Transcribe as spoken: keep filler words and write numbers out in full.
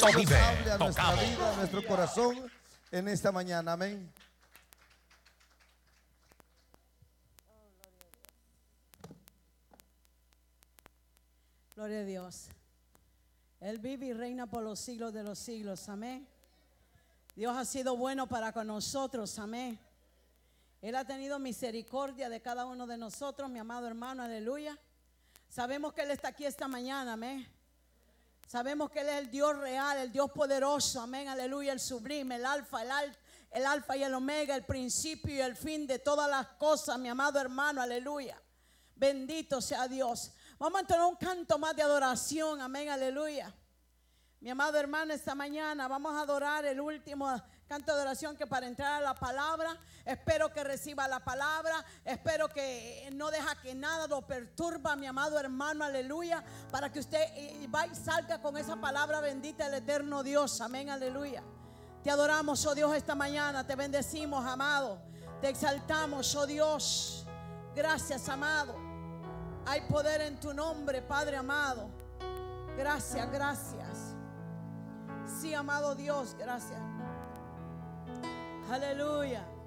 Cristo vive. hable a nuestra Tocamos. vida, a nuestro corazón en esta mañana. Amén. Gloria a Dios. Él vive y reina por los siglos de los siglos. Amén. Dios ha sido bueno para con nosotros. Amén. Él ha tenido misericordia de cada uno de nosotros, mi amado hermano. Aleluya. Sabemos que Él está aquí esta mañana. Amén. Sabemos que Él es el Dios real, el Dios poderoso. Amén. Aleluya. El sublime, el alfa, el, al, el alfa y el omega, el principio y el fin de todas las cosas, mi amado hermano. Aleluya. Bendito sea Dios. Vamos a tener un canto más de adoración. Amén, aleluya. Mi amado hermano, esta mañana vamos a adorar el último canto de adoración, que para entrar a la palabra, espero que reciba la palabra. Espero que no deja que nada lo perturba, mi amado hermano, aleluya. Para que usted va y salga con esa palabra bendita del eterno Dios. Amén, aleluya. Te adoramos, oh Dios, esta mañana. Te bendecimos, amado. Te exaltamos, oh Dios. Gracias, amado. Hay poder en tu nombre, Padre amado. Gracias, gracias. Sí, amado Dios, gracias. Aleluya.